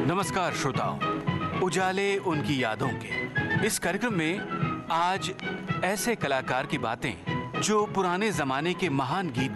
नमस्कार श्रोताओं, उजाले उनकी यादों के इस कार्यक्रम में आज ऐसे कलाकार की बातें जो पुराने जमाने के महान गीत